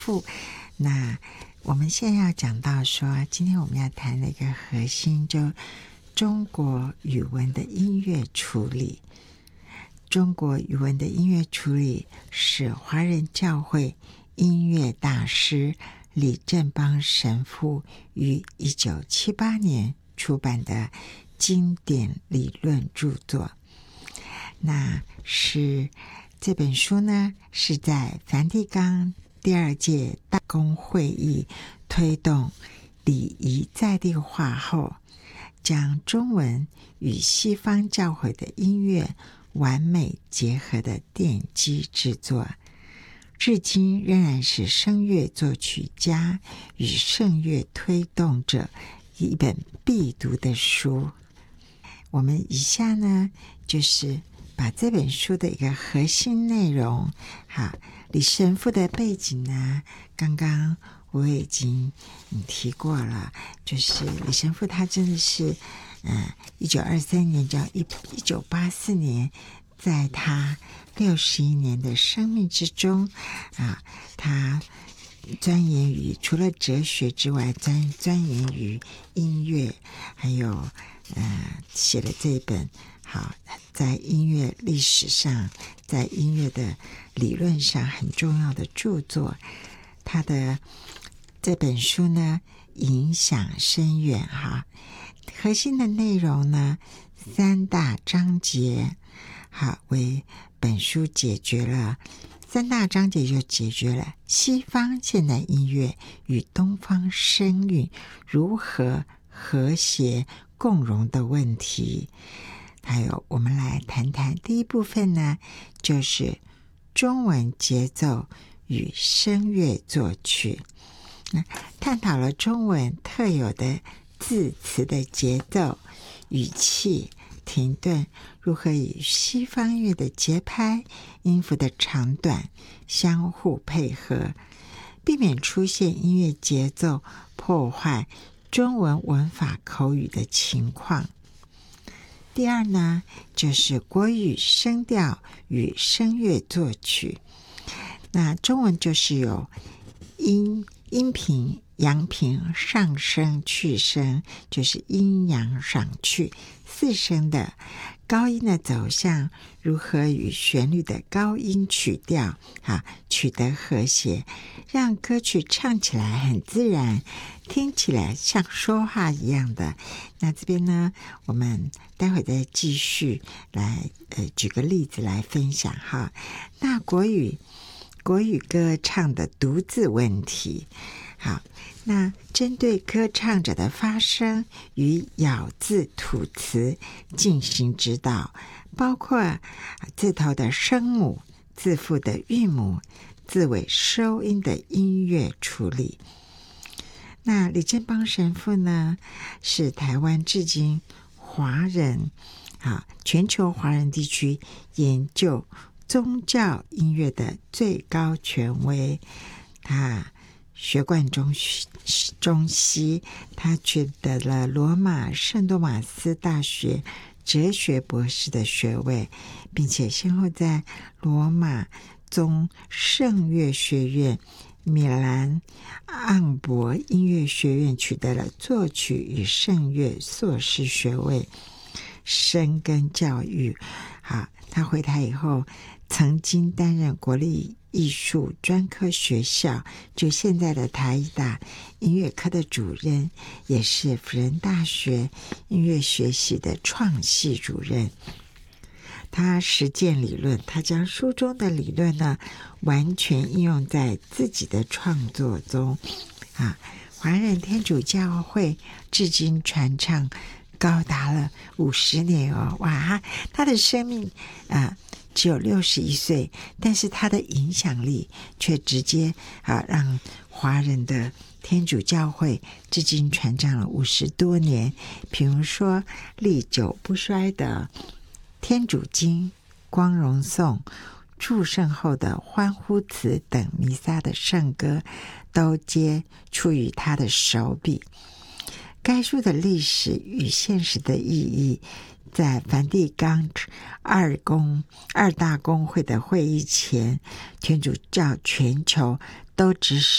那我们现在要讲到说，今天我们要谈的一个核心，就中国语文的音乐处理。中国语文的音乐处理是华人教会音乐大师李振邦神父于1978年出版的经典理论著作。那是这本书呢，是在梵蒂冈第2届大公会议推动礼仪在地化后，将中文与西方教会的音乐完美结合的奠基之作，至今仍然是声乐作曲家与圣乐推动者一本必读的书。我们以下呢，就是把这本书的一个核心内容，好，李神父的背景呢，刚刚我已经提过了，就是李神父他真的是1923年到1984年，在他61年的生命之中他钻研于除了哲学之外，钻研于音乐，还有写了这一本在音乐历史上，在音乐的理论上很重要的著作。他的这本书呢，影响深远核心的内容呢，3大章节为本书解决了3大章节，就解决了西方现代音乐与东方声韵如何和谐共融的问题。还有我们来谈谈第一部分呢，就是中文节奏与声乐作曲，探讨了中文特有的字词的节奏、语气、停顿如何与西方乐的节拍、音符的长短相互配合，避免出现音乐节奏破坏中文文法口语的情况。第二呢，就是国语声调与声乐作曲。那中文就是有阴平、阳平、上升、去升，就是阴阳上去4声的高音的走向，如何与旋律的高音曲调取得和谐，让歌曲唱起来很自然，听起来像说话一样的。那这边呢，我们待会再继续来举个例子来分享那国语歌唱的读字问题，那针对歌唱者的发声与咬字吐词进行指导，包括字头的声母、字腹的韵母、字尾收音的音乐处理。那李振邦神父呢，是台湾至今华人全球华人地区研究宗教音乐的最高权威，他学贯中西，他取得了罗马圣多马斯大学哲学博士的学位，并且先后在罗马宗圣乐学院、米兰昂博音乐学院取得了作曲与圣乐硕士学位，深耕教育。他回台以后曾经担任国立艺术专科学校，就现在的台艺大音乐科的主任，也是辅仁大学音乐学系的创系主任。他实践理论，他将书中的理论呢完全应用在自己的创作中。华人天主教会至今传唱高达了50年他的生命只有61岁，但是他的影响力却直接让华人的天主教会至今传唱了50多年。比如说历久不衰的天主经、光荣颂、祝圣后的欢呼词等弥撒的圣歌，都皆出于他的手笔。该书的历史与现实的意义，在梵蒂冈二大公会的会议前，天主教全球都只